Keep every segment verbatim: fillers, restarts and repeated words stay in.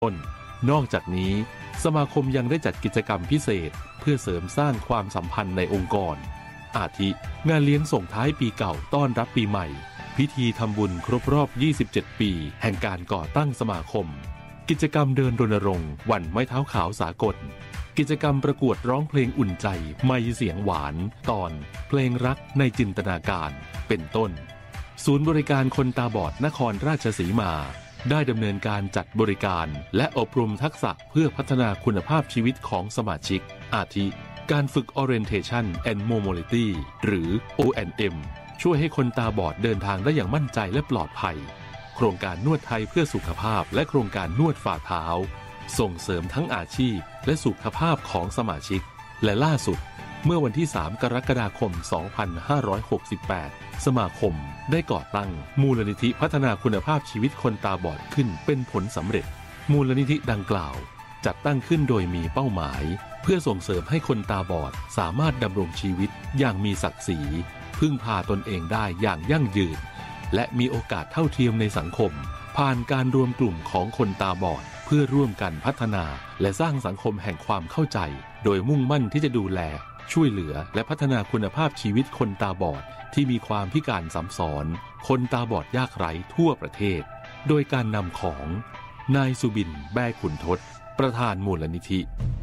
ต้นนอกจากนี้สมาคมยังได้จัดกิจกรรมพิเศษเพื่อเสริมสร้างความสัมพันธ์ในองค์กรอาทิงานเลี้ยงส่งท้ายปีเก่าต้อนรับปีใหม่พิธีทำบุญครบรอบยี่สิบเจ็ดปีแห่งการก่อตั้งสมาคมกิจกรรมเดินรณรงค์วันไม้เท้าขาวสากลกิจกรรมประกวดร้องเพลงอุ่นใจไมค์เสียงหวานตอนเพลงรักในจินตนาการเป็นต้นศูนย์บริการคนตาบอดนครราชสีมาได้ดำเนินการจัดบริการและอบรมทักษะเพื่อพัฒนาคุณภาพชีวิตของสมาชิกอาทิการฝึก Orientation and Mobility หรือ โอ แอนด์ เอ็ม ช่วยให้คนตาบอดเดินทางได้อย่างมั่นใจและปลอดภัยโครงการนวดไทยเพื่อสุขภาพและโครงการนวดฝ่าเท้าส่งเสริมทั้งอาชีพและสุขภาพของสมาชิกและล่าสุดเมื่อวันที่สามกรกฎาคมสองพันห้าร้อยหกสิบแปดสมาคมได้ก่อตั้งมูลนิธิพัฒนาคุณภาพชีวิตคนตาบอดขึ้นเป็นผลสำเร็จมูลนิธิดังกล่าวจัดตั้งขึ้นโดยมีเป้าหมายเพื่อส่งเสริมให้คนตาบอดสามารถดำรงชีวิตอย่างมีศักดิ์ศรีพึ่งพาตนเองได้อย่างยั่งยืนและมีโอกาสเท่าเทียมในสังคมผ่านการรวมกลุ่มของคนตาบอดเพื่อร่วมกันพัฒนาและสร้างสังคมแห่งความเข้าใจโดยมุ่งมั่นที่จะดูแลช่วยเหลือและพัฒนาคุณภาพชีวิตคนตาบอดที่มีความพิการซ้ำซ้อนคนตาบอดยากไร้ทั่วประเทศโดยการนำของนายสุบินแบ้ขุนทศประธานมูลนิธิ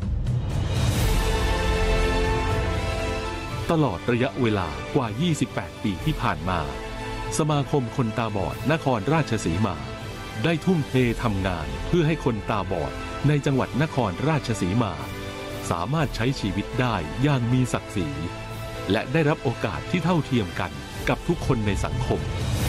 ตลอดระยะเวลากว่ายี่สิบแปดปีที่ผ่านมาสมาคมคนตาบอดนครราชสีมาได้ทุ่มเททำงานเพื่อให้คนตาบอดในจังหวัดนครราชสีมาสามารถใช้ชีวิตได้อย่างมีศักดิ์ศรีและได้รับโอกาสที่เท่าเทียมกันกับทุกคนในสังคม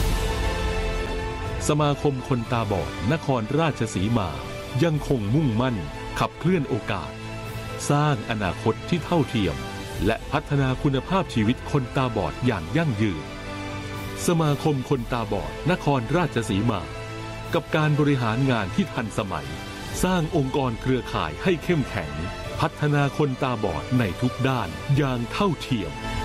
สมาคมคนตาบอดนครราชสีมายังคงมุ่งมั่นขับเคลื่อนโอกาสสร้างอนาคตที่เท่าเทียมและพัฒนาคุณภาพชีวิตคนตาบอดอย่างยั่งยืนสมาคมคนตาบอดนครราชสีมากับการบริหารงานที่ทันสมัยสร้างองค์กรเครือข่ายให้เข้มแข็งพัฒนาคนตาบอดในทุกด้านอย่างเท่าเทียม